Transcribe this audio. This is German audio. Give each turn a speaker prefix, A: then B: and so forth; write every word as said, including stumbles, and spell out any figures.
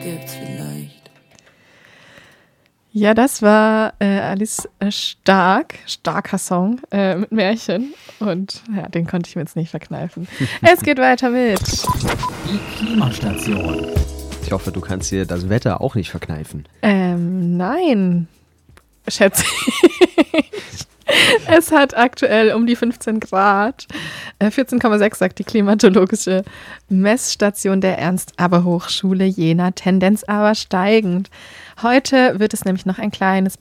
A: gibt's vielleicht.
B: Ja, das war äh, Alice Stark, starker Song äh, mit Märchen. Und ja, den konnte ich mir jetzt nicht verkneifen. Es geht weiter mit
C: Die Klimastation.
D: Ich hoffe, du kannst dir das Wetter auch nicht verkneifen.
B: Ähm, nein, schätze ich. Es hat aktuell um die fünfzehn Grad. Äh, vierzehn Komma sechs sagt die klimatologische Messstation der Ernst-Abbe-Hochschule Jena. Tendenz aber steigend. Heute wird es nämlich noch ein kleines